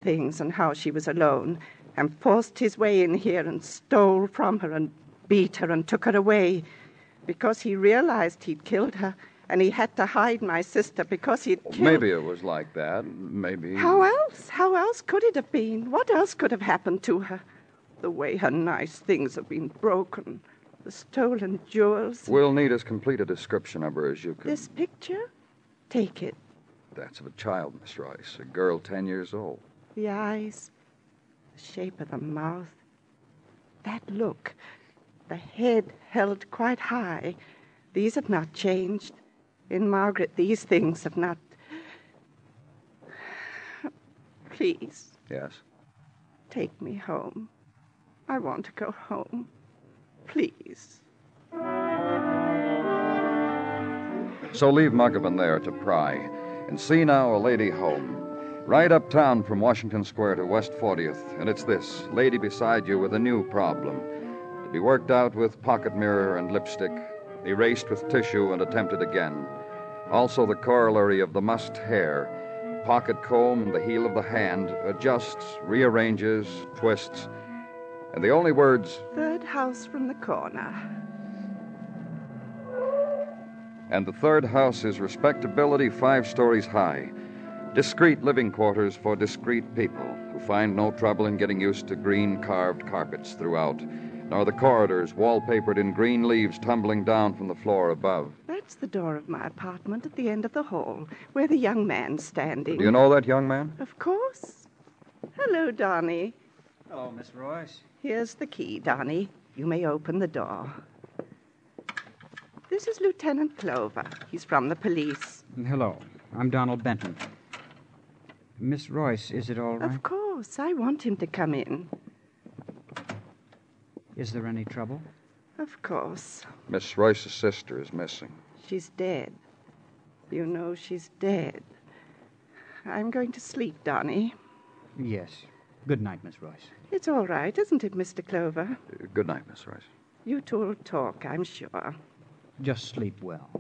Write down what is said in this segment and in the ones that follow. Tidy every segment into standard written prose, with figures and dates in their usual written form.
things and how she was alone, and forced his way in here and stole from her and beat her and took her away because he realized he'd killed her, and he had to hide my sister because he'd killed... Maybe it was like that. Maybe... How else? How else could it have been? What else could have happened to her? The way her nice things have been broken, the stolen jewels... We'll need as complete a description of her as you can. This picture? Take it. That's of a child, Miss Royce, a girl 10 years old. The eyes, the shape of the mouth, that look, the head held quite high. These have not changed. In Margaret, these things have not... Please. Yes? Take me home. I want to go home. Please. So leave Muggavan there to pry, and see now a lady home. Right uptown from Washington Square to West 40th, and it's this, lady beside you with a new problem. To be worked out with pocket mirror and lipstick, erased with tissue and attempted again. Also the corollary of the mussed hair, pocket comb and the heel of the hand, adjusts, rearranges, twists, and the only words... Third house from the corner. And the third house is respectability 5 stories high. Discreet living quarters for discreet people who find no trouble in getting used to green carved carpets throughout, nor the corridors wallpapered in green leaves tumbling down from the floor above. That's the door of my apartment at the end of the hall, where the young man's standing. Do you know that young man? Of course. Hello, Donnie. Hello, Miss Royce. Here's the key, Donnie. You may open the door. This is Lieutenant Clover. He's from the police. Hello. I'm Donald Benton. Miss Royce, is it all right? Of course. I want him to come in. Is there any trouble? Of course. Miss Royce's sister is missing. She's dead. You know she's dead. I'm going to sleep, Donnie. Yes. Good night, Miss Royce. It's all right, isn't it, Mr. Clover? Good night, Miss Royce. You two will talk, I'm sure. Just sleep well.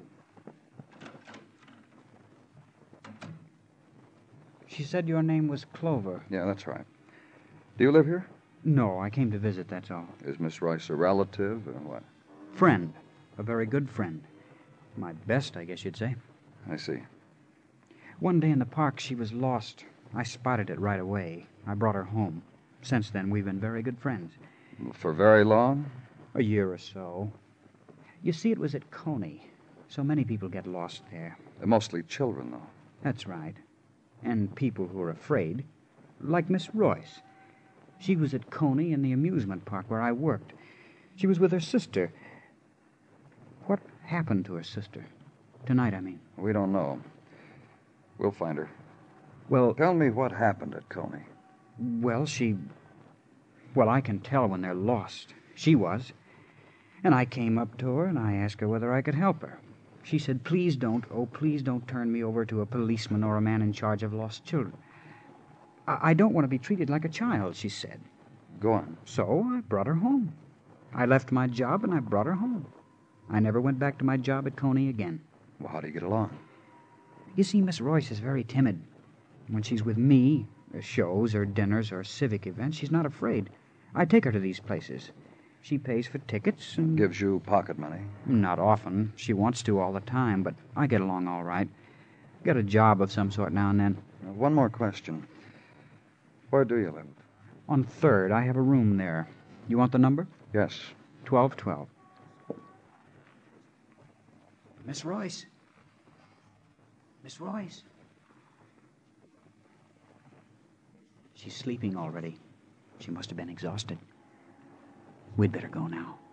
She said your name was Clover. Yeah, that's right. Do you live here? No, I came to visit, that's all. Is Miss Royce a relative or what? Friend. A very good friend. My best, I guess you'd say. I see. One day in the park, she was lost. I spotted it right away. I brought her home. Since then, we've been very good friends. For very long? A year or so. You see, it was at Coney. So many people get lost there. Mostly children, though. That's right. And people who are afraid. Like Miss Royce. She was at Coney in the amusement park where I worked. She was with her sister. What happened to her sister? Tonight, I mean. We don't know. We'll find her. Well... Tell me what happened at Coney. Well, I can tell when they're lost. She was. And I came up to her and I asked her whether I could help her. She said, please don't turn me over to a policeman or a man in charge of lost children. I don't want to be treated like a child, she said. Go on. So I brought her home. I left my job and I brought her home. I never went back to my job at Coney again. Well, how do you get along? You see, Miss Royce is very timid. When she's with me, shows or dinners or civic events, she's not afraid. I take her to these places. She pays for tickets and... Gives you pocket money? Not often. She wants to all the time, but I get along all right. Get a job of some sort now and then. One more question. Where do you live? On 3rd. I have a room there. You want the number? Yes. 1212. Miss Royce. Miss Royce. She's sleeping already. She must have been exhausted. We'd better go now.